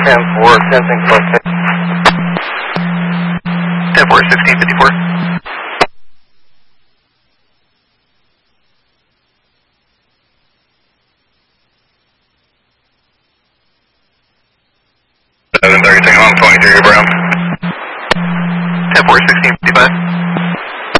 10-4, sensing close. 10-4, 1654. Everything on 23 Brown. 10-4, 1655.